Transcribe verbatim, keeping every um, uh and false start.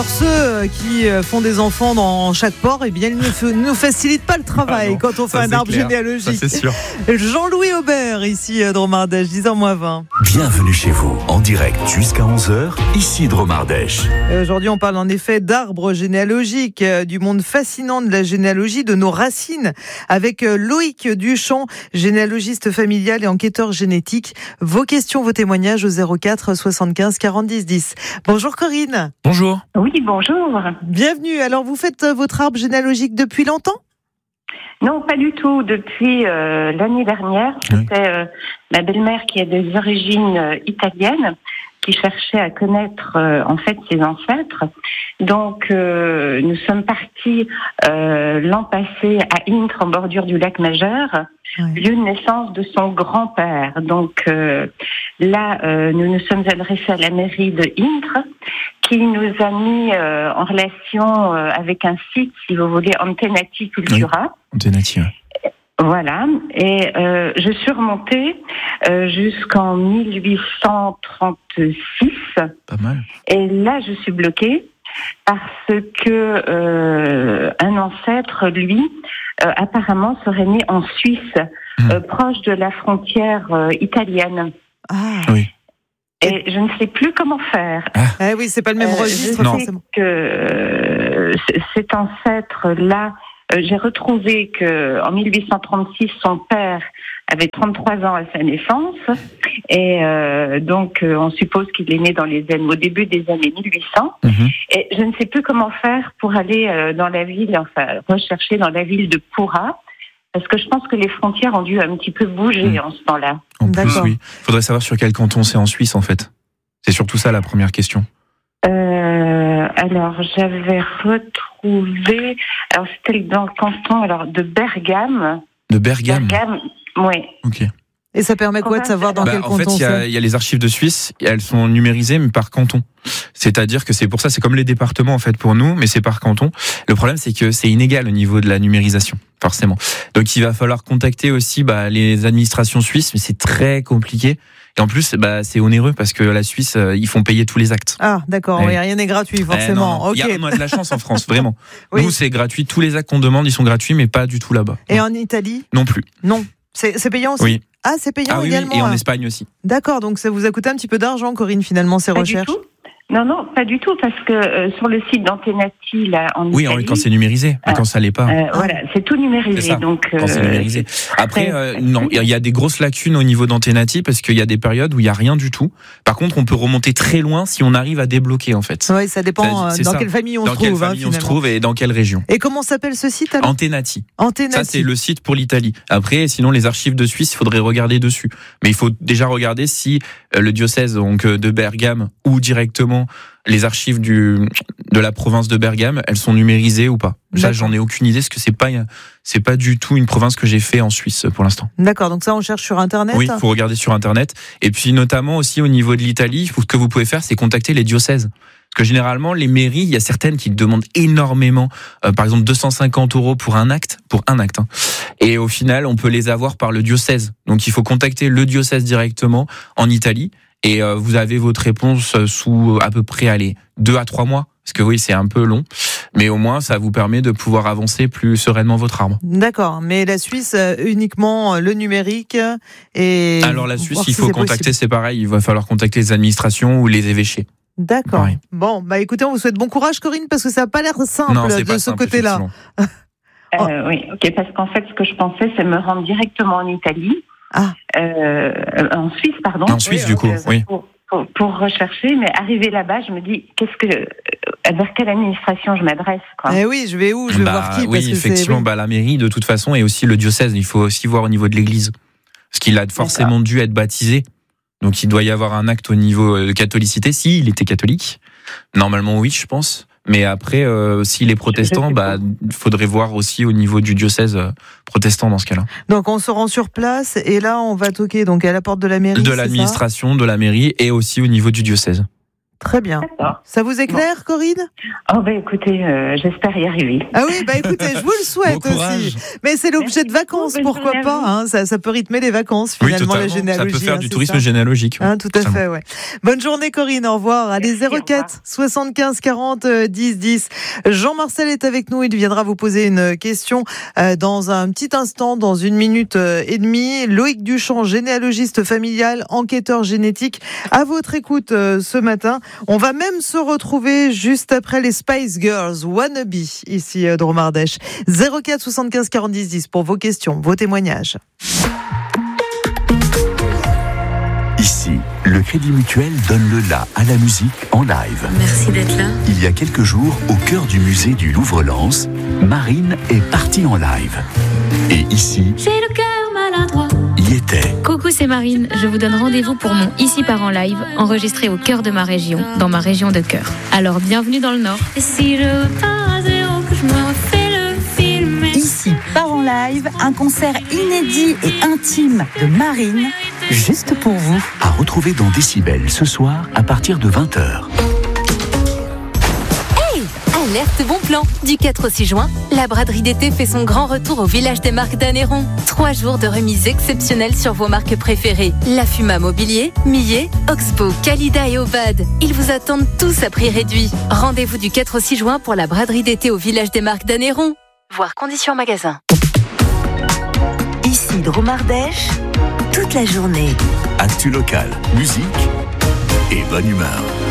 Ceux qui font des enfants dans chaque port, eh bien, ils ne nous facilitent pas le travail ah non, quand on fait un arbre clair. généalogique. Ça, c'est sûr. Jean-Louis Aubert, ici, Dromardèche, dix heures moins vingt. Bienvenue chez vous, en direct jusqu'à onze heures, ici Dromardèche. Aujourd'hui, on parle en effet d'arbres généalogiques, du monde fascinant de la généalogie, de nos racines, avec Loïc Duchamp, généalogiste familial et enquêteur génétique. Vos questions, vos témoignages au zéro quatre soixante-quinze quarante dix dix. Bonjour Corinne. Bonjour. Oui, bonjour. Bienvenue. Alors, vous faites votre arbre généalogique depuis longtemps ? Non, pas du tout. Depuis euh, l'année dernière, oui. c'était euh, ma belle-mère qui a des origines euh, italiennes, qui cherchait à connaître euh, en fait ses ancêtres. Donc, euh, nous sommes partis euh, l'an passé à Intre, en bordure du lac Majeur, oui. lieu de naissance de son grand-père. Donc euh, là, euh, nous nous sommes adressés à la mairie de Intre, qui nous a mis euh, en relation euh, avec un site, si vous voulez, Antenati Cultura. Oui. Antenati, oui. Voilà, et euh, je suis remontée euh, jusqu'en mille huit cent trente-six. Pas mal. Et là, je suis bloquée parce que euh, un ancêtre, lui, euh, apparemment serait né en Suisse, mmh. euh, proche de la frontière euh, italienne. Ah oui. Et je ne sais plus comment faire. Ah eh oui, c'est pas le même euh, registre, je forcément. Sais que euh, cet ancêtre-là, euh, j'ai retrouvé que en mille huit cent trente-six, son père avait trente-trois ans à sa naissance, et euh, donc euh, on suppose qu'il est né dans les années, au début des années mille huit cents. Mm-hmm. Et je ne sais plus comment faire pour aller euh, dans la ville, enfin rechercher dans la ville de Pourra. Parce que je pense que les frontières ont dû un petit peu bouger mmh. en ce temps-là. En plus, D'accord. oui. Il faudrait savoir sur quel canton c'est en Suisse, en fait. C'est surtout ça la première question. Euh, alors, j'avais retrouvé... Alors, c'était dans le canton alors, de Bergame. De Bergame Bergame, oui. Ok. Et ça permet quoi de savoir dans bah, quel en canton fait, c'est ? il y, y a les archives de Suisse, elles sont numérisées, mais par canton. C'est-à-dire que c'est pour ça, c'est comme les départements en fait pour nous, mais c'est par canton. Le problème, c'est que c'est inégal au niveau de la numérisation, forcément. Donc, il va falloir contacter aussi bah, les administrations suisses, mais c'est très compliqué. Et en plus, bah, c'est onéreux parce que la Suisse, euh, ils font payer tous les actes. Ah, d'accord. Ouais. Oui, rien n'est gratuit, forcément. Eh, non, non. Okay. Il y a, on a de la chance en France, vraiment. Oui. Nous, c'est gratuit. Tous les actes qu'on demande, ils sont gratuits, mais pas du tout là-bas. Et en Italie ? Non plus. Non. C'est, c'est payant aussi ? Oui. Ah, c'est payant ah, oui, également. Oui, et en Espagne aussi. D'accord, donc ça vous a coûté un petit peu d'argent, Corinne, finalement, ces pas recherches ? Du tout. Non, non, pas du tout, parce que euh, sur le site d'Antenati, là, en oui, Italie... Oui, quand c'est numérisé, mais euh, quand ça l'est pas. Euh, ah. Voilà, c'est tout numérisé. C'est ça, donc, quand euh, c'est numérisé. Après, euh, non, il y a des grosses lacunes au niveau d'Antenati, parce qu'il y a des périodes où il n'y a rien du tout. Par contre, on peut remonter très loin si on arrive à débloquer, en fait. Oui, ça dépend euh, dans ça. quelle famille on dans se trouve. Dans quelle famille hein, on se trouve et dans quelle région. Et comment s'appelle ce site alors ? Antenati. Antenati. Ça, c'est le site pour l'Italie. Après, sinon, les archives de Suisse, il faudrait regarder dessus. Mais il faut déjà regarder si euh, le diocèse donc, de Bergame ou directement les archives du, de la province de Bergame, elles sont numérisées ou pas. Ça, D'accord. j'en ai aucune idée, parce que c'est pas, c'est pas du tout une province que j'ai fait en Suisse pour l'instant. D'accord, donc ça, on cherche sur Internet ? Oui, il faut regarder sur Internet. Et puis, notamment aussi au niveau de l'Italie, ce que vous pouvez faire, c'est contacter les diocèses. Parce que généralement, les mairies, il y a certaines qui demandent énormément, euh, par exemple deux cent cinquante euros pour un acte, pour un acte. Hein. Et au final, on peut les avoir par le diocèse. Donc, il faut contacter le diocèse directement en Italie. Et euh, vous avez votre réponse sous à peu près, allez, deux à trois mois. Parce que oui, c'est un peu long. Mais au moins, ça vous permet de pouvoir avancer plus sereinement votre arbre. D'accord. Mais la Suisse, uniquement le numérique et... Alors la Suisse, il si faut c'est contacter, possible. C'est pareil. Il va falloir contacter les administrations ou les évêchés. D'accord. Pareil. Bon, bah écoutez, on vous souhaite bon courage, Corinne, parce que ça n'a pas l'air simple non, de pas ce simple, côté-là. euh, oui, ok, parce qu'en fait, ce que je pensais, c'est me rendre directement en Italie. Ah. Euh, en Suisse, pardon. En Suisse, oui, du coup, euh, oui. Pour, pour, pour rechercher, mais arrivé là-bas, je me dis, qu'est-ce que, vers quelle administration je m'adresse, quoi. Eh oui, je vais où ? Je vais bah, voir qui ? Oui, parce que effectivement, c'est... bah, la mairie, de toute façon, et aussi le diocèse. Il faut aussi voir au niveau de l'église. Parce qu'il a forcément D'accord. dû être baptisé. Donc, il doit y avoir un acte au niveau de catholicité. Si, il était catholique. Normalement, oui, je pense. Mais après, euh, s'il est protestant, bah, faudrait voir aussi au niveau du diocèse euh, protestant dans ce cas-là. Donc, on se rend sur place et là, on va toquer donc à la porte de la mairie. De l'administration, de la mairie et aussi au niveau du diocèse. Très bien. D'accord. Ça vous éclaire, bon. Corinne? Oh bah écoutez, euh, j'espère y arriver. Ah oui, bah écoutez, je vous le souhaite bon aussi. Mais c'est l'objet de vacances, beaucoup, pourquoi pas hein, ça, ça peut rythmer les vacances, finalement, oui, la généalogie. Ça peut faire hein, du tourisme ça. généalogique. Oui. Hein, tout à fait, ouais. Bonne journée, Corinne, au revoir. Allez, zéro quatre soixante-quinze quarante dix dix. Jean-Marcel est avec nous, il viendra vous poser une question euh, dans un petit instant, dans une minute euh, et demie. Loïc Duchamp, généalogiste familial, enquêteur génétique, à votre écoute euh, ce matin. On va même se retrouver juste après les Spice Girls, Wannabe, ici euh, Dromardèche. zéro quatre soixante-quinze quarante dix dix pour vos questions, vos témoignages. Ici, le Crédit Mutuel donne le la à la musique en live. Merci d'être là. Il y a quelques jours, au cœur du musée du Louvre-Lens, Marine est partie en live. Et ici, j'ai le cœur maladroit. Y était. Coucou, c'est Marine. Je vous donne rendez-vous pour mon Ici part en live, enregistré au cœur de ma région, dans ma région de cœur. Alors, bienvenue dans le Nord. Et si je repars à zéro, que je me refais le film. Ici part en live, un concert inédit et intime de Marine, juste pour vous. À retrouver dans Décibel ce soir à partir de vingt heures. Alerte bon plan. Du quatre au six juin, la braderie d'été fait son grand retour au village des marques d'Anneyron. Trois jours de remises exceptionnelles sur vos marques préférées. La Fuma Mobilier, Millet, Oxbow, Calida et Obad. Ils vous attendent tous à prix réduit. Rendez-vous du quatre au six juin pour la braderie d'été au village des marques d'Anneyron. Voir conditions magasin. Ici Dromardèche, toute la journée. Actu local, musique et bonne humeur.